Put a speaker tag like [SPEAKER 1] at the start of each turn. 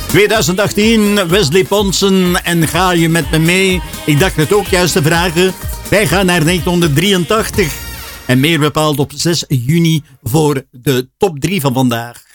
[SPEAKER 1] 2018, Wesley Ponsen en Ga je met me mee? Ik dacht het ook juist te vragen. Wij gaan naar 1983 en meer bepaald op 6 juni voor de top 3 van vandaag.